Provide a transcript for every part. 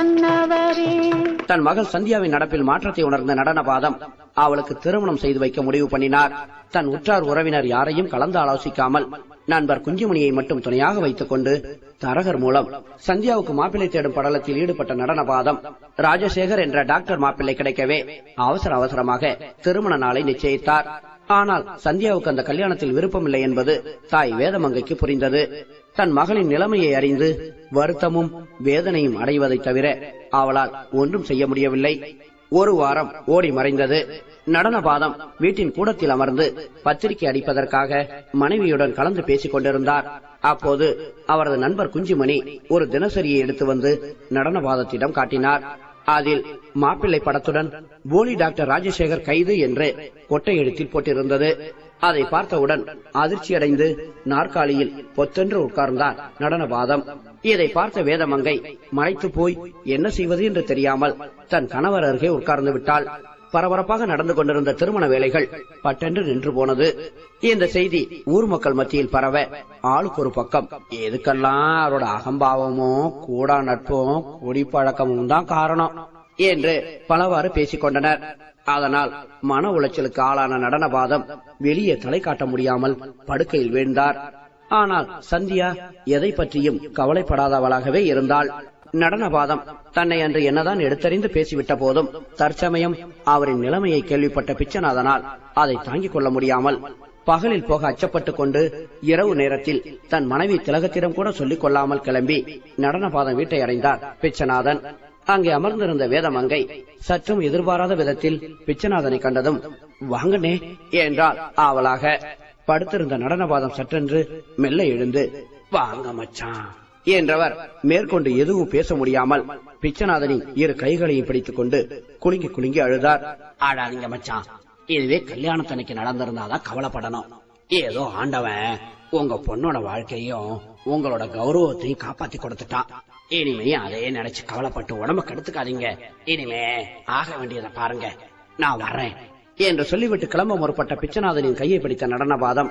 மன்னவரே. தன் மகள் சந்தியாவின் நடப்பில் மாற்றத்தை உணர்ந்த நடனபாதம் அவளுக்கு திருமணம் செய்து வைக்க முடிவு பண்ணினார். தன் உற்றார் உறவினர் யாரையும் கலந்து ஆலோசிக்காமல் நண்பர் குஞ்சுமணியை மட்டும் துணையாக வைத்துக் கொண்டு தரகர் மூலம் சந்தியாவுக்கு மாப்பிள்ளை தேடும் படலத்தில் ஈடுபட்ட நடனபாதம் ராஜசேகர் என்ற டாக்டர் மாப்பிள்ளை கிடைக்கவே அவசர அவசரமாக திருமண நாளை நிச்சயித்தார். ஆனால் சந்தியாவுக்கு அந்த கல்யாணத்தில் விருப்பமில்லை என்பது தாய் வேதமங்கைக்கு புரிந்தது. தன் மகளின் நிலைமையை அறிந்து வருத்தமும் வேதனையும் அடைவதை தவிர அவளால் ஒன்றும் செய்ய முடியவில்லை. ஒரு வாரம் ஓடி மறைந்தது. நடனபாதம் வீட்டின் கூடத்தில் அமர்ந்து பத்திரிகை அடிப்பதற்காக மனைவியுடன் கலந்து பேசிக் கொண்டிருந்தார். அப்போது அவரது நண்பர் குஞ்சுமணி ஒரு தினசரியை எடுத்து வந்து நடனபாதத்திடம் காட்டினார். அதில் மாப்பிள்ளை படத்துடன் போலி டாக்டர் ராஜசேகர் கைது என்று கொட்டை எழுத்தில் போட்டிருந்தது. அதை பார்த்தவுடன் அதிர்ச்சியடைந்து நாற்காலியில் பொத்தென்று உட்கார்ந்தார் நடனபாதம். இதை பார்த்த வேதமங்கை மறைத்து போய் என்ன செய்வது என்று தெரியாமல் தன் கணவர் அருகே உட்கார்ந்து விட்டாள். பரபரப்பாக நடந்து கொண்டிருந்த திருமண வேலைகள் பட்டென்று நின்று போனது. இந்த செய்தி ஊர் மக்கள் மத்தியில் பரவ ஆளுக்கு ஒரு பக்கம் எதுக்கெல்லாம் அவரோட அகம்பாவமும் கூடா நட்பும் குடிப்பழக்கமும் தான் காரணம் என்று பலவாறு பேசிக் கொண்டனர். அதனால் மன உளைச்சலுக்கு ஆளான நடனபாதம் வெளியே தலை காட்ட முடியாமல் படுக்கையில் வீழ்ந்தார். ஆனால் சந்தியா எதை பற்றியும் கவலைப்படாதவளாகவே இருந்தாள். நடனபாதம் தன்னை அன்று என்னதான் எடுத்தறிந்து பேசிவிட்ட போதும் தற்சமயம் அவரின் நிலைமையை கேள்விப்பட்ட பிச்சநாதனால் அதை தாங்கிக் கொள்ள முடியாமல் பகலில் போக அச்சப்பட்டுக் கொண்டு இரவு நேரத்தில் தன் மனைவி திலகத்திடம் கூட சொல்லிக் கொள்ளாமல் கிளம்பி நடனபாதம் வீட்டை அடைந்தார் பிச்சநாதன். அங்கே அமர்ந்திருந்த வேதமங்கை சற்றும் எதிர்பாராத விதத்தில் பிச்சநாதனை கண்டதும் வாங்கனே என்றால் ஆவலாக. படுத்திருந்த நடனபாதம் சற்றென்று மெல்ல எழுந்து வாங்க மச்சான் என்றவர் மேற்கொண்டு எதுவும் பேச முடியாமல் பிச்சநாதனின் இரு கைகளையும் பிடித்துக் கொண்டு குலுங்கி குலுங்கி அழுதார். ஆடாதீங்க மச்சான், இதுவே கல்யாணத்தனைக்கு நடந்திருந்தாதான் கவலைப்படணும். ஏதோ ஆண்டவன் உங்க பொண்ணோட வாழ்க்கையும் உங்களோட கௌரவத்தையும் காப்பாத்தி கொடுத்துட்டான். இனிமே அதையே நினைச்சு கவலைப்பட்டு உடம்ப கெடுத்துக்காதீங்க. இனிமே ஆக வேண்டியதை பாருங்க, நான் வர்றேன் என்று சொல்லிவிட்டு கிளம்ப முற்பட்ட பிச்சநாதனின் கையை பிடித்த நடனபாதம்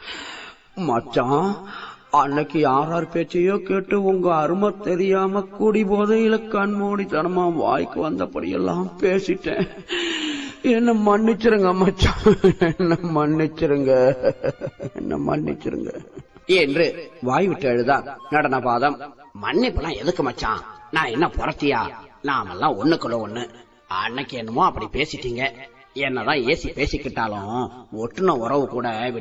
மச்சான், அன்னைக்கு யாரார் பேச்சையோ கேட்டு உங்க அருமை தெரியாம குடி போதையில கண்மூடித்தனமா வாய்க்கு வந்தபடியெல்லாம் பேசிட்டேன். என்ன மன்னிச்சிருங்க மச்சான், என்ன மன்னிச்சிருங்க, என்ன மன்னிச்சிருங்க என்று வாய்விட்டு எழுதார் நடனபாதம். மன்னிப்பெல்லாம் எதுக்கு மச்சான், நான் என்ன புறத்தியா? நாமெல்லாம் ஒண்ணுக்குள்ள ஒண்ணு. அன்னைக்கு என்னமோ அப்படி பேசிட்டீங்க. என்னதான் ஏசி பேசிக்கிட்டாலும் ஒட்டுன உறவு கூட